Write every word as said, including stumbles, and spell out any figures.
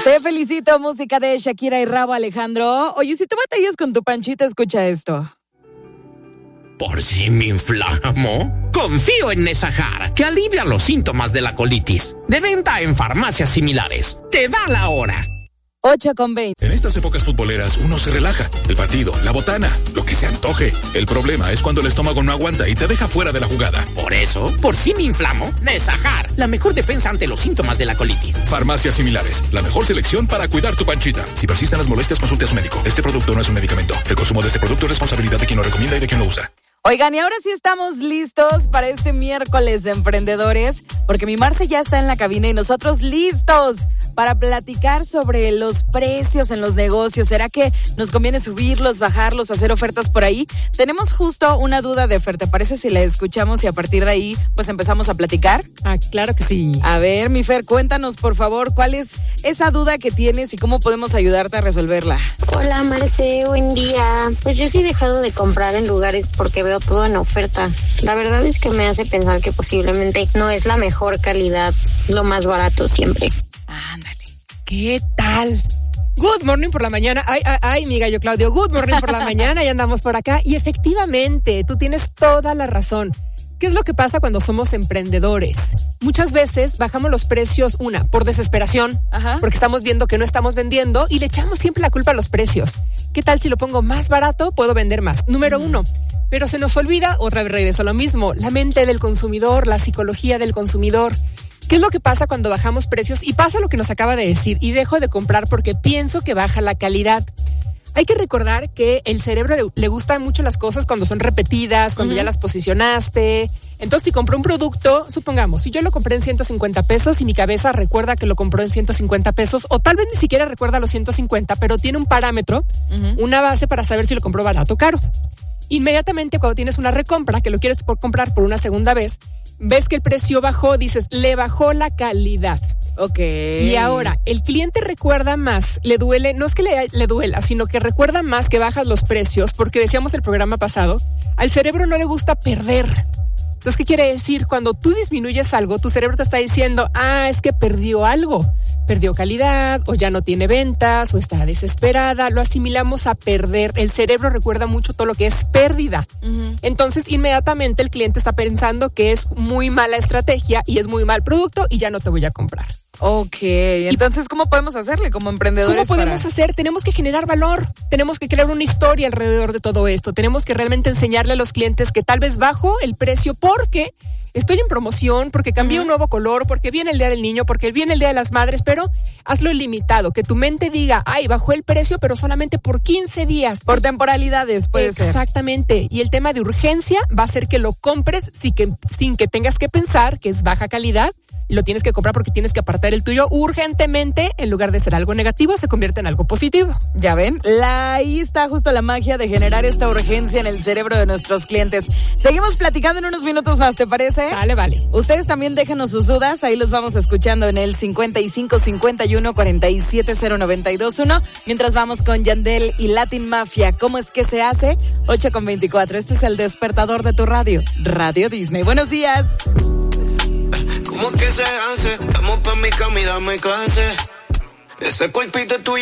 Te felicito, música de Shakira y Rauw Alejandro. Oye, si tú batallas con tu panchita, escucha esto. ¿Por si me inflamo? Confío en Nesajar, que alivia los síntomas de la colitis. De venta en farmacias similares. Te da la hora. ocho con veinte. En estas épocas futboleras uno se relaja. El partido, la botana, lo que se antoje. El problema es cuando el estómago no aguanta y te deja fuera de la jugada. Por eso, por si me inflamo, Nesajar, la mejor defensa ante los síntomas de la colitis. Farmacias similares, la mejor selección para cuidar tu panchita. Si persisten las molestias, consulte a su médico. Este producto no es un medicamento. El consumo de este producto es responsabilidad de quien lo recomienda y de quien lo usa. Oigan, y ahora sí estamos listos para este miércoles de emprendedores, porque mi Marce ya está en la cabina y nosotros listos para platicar sobre los precios en los negocios. ¿Será que nos conviene subirlos, bajarlos, hacer ofertas por ahí? Tenemos justo una duda de Fer, ¿te parece si la escuchamos y a partir de ahí pues empezamos a platicar? Ah, claro que sí. A ver, mi Fer, cuéntanos por favor, ¿cuál es esa duda que tienes y cómo podemos ayudarte a resolverla? Hola Marce, buen día. Pues yo sí he dejado de comprar en lugares porque veo todo en oferta. La verdad es que me hace pensar que posiblemente no es la mejor calidad, lo más barato siempre. Ándale. ¿Qué tal? Good morning por la mañana. Ay, ay, ay, mi gallo Claudio. Good morning por la mañana y andamos por acá. Y efectivamente, tú tienes toda la razón. ¿Qué es lo que pasa cuando somos emprendedores? Muchas veces bajamos los precios, una, por desesperación, Ajá. porque estamos viendo que no estamos vendiendo y le echamos siempre la culpa a los precios. ¿Qué tal si lo pongo más barato? Puedo vender más. Número mm. uno. Pero se nos olvida, otra vez regreso a lo mismo, la mente del consumidor, la psicología del consumidor. ¿Qué es lo que pasa cuando bajamos precios? Y pasa lo que nos acaba de decir, y dejo de comprar porque pienso que baja la calidad. Hay que recordar que el cerebro le, le gustan mucho las cosas cuando son repetidas, cuando uh-huh. ya las posicionaste. Entonces, si compré un producto, supongamos, si yo lo compré en ciento cincuenta pesos y mi cabeza recuerda que lo compró en ciento cincuenta pesos, o tal vez ni siquiera recuerda los ciento cincuenta, pero tiene un parámetro, uh-huh. una base para saber si lo compró barato o caro. Inmediatamente cuando tienes una recompra, que lo quieres por comprar por una segunda vez, ves que el precio bajó, dices, le bajó la calidad. Ok. Y ahora, el cliente recuerda más, le duele, no es que le, le duela, sino que recuerda más que bajas los precios, porque decíamos el programa pasado, al cerebro no le gusta perder. Entonces, ¿qué quiere decir? Cuando tú disminuyes algo, tu cerebro te está diciendo, ah, es que perdió algo. Perdió calidad, o ya no tiene ventas, o está desesperada. Lo asimilamos a perder. El cerebro recuerda mucho todo lo que es pérdida. Uh-huh. Entonces, inmediatamente el cliente está pensando que es muy mala estrategia y es muy mal producto y ya no te voy a comprar. Ok, entonces, ¿cómo podemos hacerle como emprendedores? ¿Cómo podemos para... hacer? Tenemos que generar valor, tenemos que crear una historia alrededor de todo esto, tenemos que realmente enseñarle a los clientes que tal vez bajo el precio porque estoy en promoción, porque cambié uh-huh. un nuevo color, porque viene el Día del Niño, porque viene el Día de las Madres, pero hazlo limitado, que tu mente diga, ay, bajó el precio, pero solamente por quince días. Por pues, temporalidades, puede exactamente. ser. Exactamente, y el tema de urgencia va a ser que lo compres sin que, sin que tengas que pensar que es baja calidad. Lo tienes que comprar porque tienes que apartar el tuyo urgentemente. En lugar de ser algo negativo, se convierte en algo positivo. Ya ven, la, ahí está justo la magia de generar esta urgencia en el cerebro de nuestros clientes. Seguimos platicando en unos minutos más, ¿te parece? Vale, vale. Ustedes también déjenos sus dudas, ahí los vamos escuchando en el cincuenta y cinco cincuenta y uno cuarenta y siete cero noventa y dos uno. Mientras vamos con Yandel y Latin Mafia. ¿Cómo es que se hace? ocho con veinticuatro. Este es el despertador de tu radio, Radio Disney. Buenos días. ¿Cómo que se hace? Vamos pa' mi cama y dame clase. Ese cuerpito tuyo